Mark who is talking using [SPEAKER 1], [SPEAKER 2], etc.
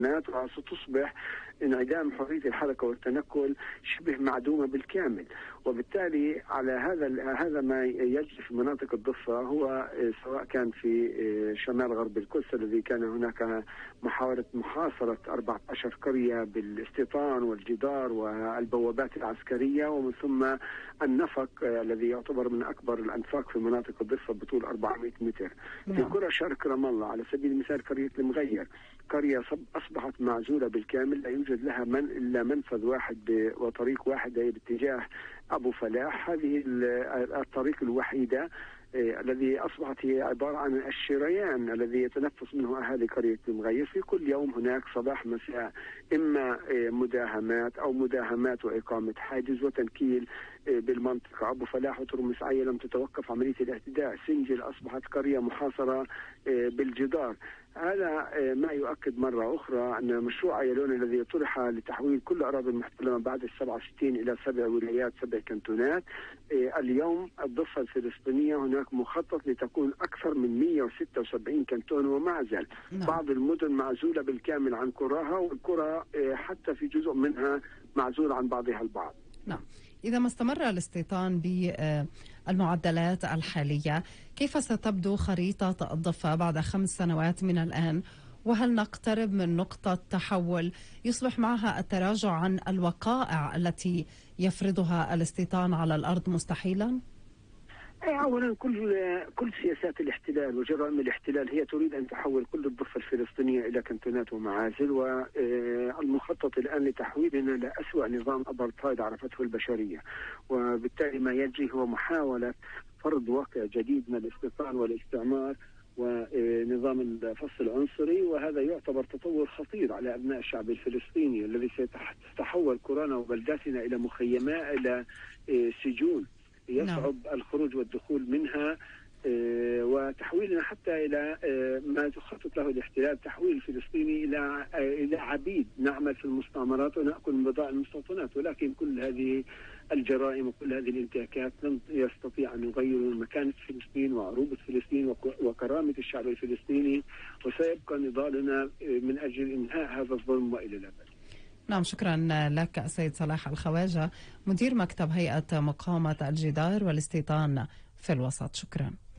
[SPEAKER 1] وستصبح انعدام حرية الحركة والتنقل شبه معدومة بالكامل. وبالتالي على هذا ما يجري في مناطق الضفة، هو سواء كان في شمال غرب القدس الذي كان هناك محاولة محاصرة 14 قرية بالاستيطان والجدار والبوابات العسكرية، ومن ثم النفق الذي يعتبر من أكبر الأنفاق في مناطق الضفة بطول 400 متر. في قرى شرق رام الله على سبيل المثال قرية المغير، قرية أصبحت معزولة بالكامل، لا يوجد لها إلا منفذ واحد وطريق واحد باتجاه أبو فلاح. هذه الطريق الوحيدة الذي أصبحت هي عبارة عن الشريان الذي يتنفس منه أهالي قرية المغير. في كل يوم هناك صباح مساء إما مداهمات وإقامة حاجز وتنكيل بالمنطقة. أبو فلاح وترمس عية لم تتوقف عملية الاعتداء. سنجل أصبحت قرية محاصرة بالجدار. هذا ما يؤكد مرة أخرى أن مشروع أيالون الذي طرح لتحويل كل الأراضي المحتلة بعد 67 إلى 7 ولايات 7 كنتونات، اليوم الضفة الفلسطينية هناك مخطط لتكون أكثر من 176 كنتون ومعزل. بعض المدن معزولة بالكامل عن قراها، والقرى حتى في جزء منها معزول عن بعضها البعض.
[SPEAKER 2] نعم. إذا ما استمر الاستيطان بالمعدلات الحالية، كيف ستبدو خريطة الضفة بعد 5 سنوات من الآن؟ وهل نقترب من نقطة تحول يصبح معها التراجع عن الوقائع التي يفرضها الاستيطان على الأرض مستحيلا؟
[SPEAKER 1] أولا كل سياسات الاحتلال وجرائم الاحتلال هي تريد أن تحول كل الضفة الفلسطينية إلى كنتونات ومعازل، والمخطط الآن لتحويلنا لأسوأ نظام أبرتايد عرفته البشرية. وبالتالي ما يجري هو محاولة فرض واقع جديد من الاستيطان والاستعمار ونظام الفصل العنصري، وهذا يعتبر تطور خطير على أبناء الشعب الفلسطيني الذي سيتحول قرانا وبلداتنا إلى مخيمات، إلى سجون يصعب الخروج والدخول منها، وتحويلنا حتى إلى ما تخطط له الاحتلال، تحويل الفلسطيني إلى عبيد نعمل في المستعمرات ونأكل من بضائع المستوطنات. ولكن كل هذه الجرائم وكل هذه الانتهاكات لن يستطيع أن يغيروا مكانة فلسطين وعروبة فلسطين وكرامة الشعب الفلسطيني، وسيبقى نضالنا من أجل إنهاء هذا الظلم وإلى الأبد.
[SPEAKER 2] نعم، شكرا لك السيد صلاح الخواجة، مدير مكتب هيئة مقاومة الجدار والاستيطان في الوسط. شكرا.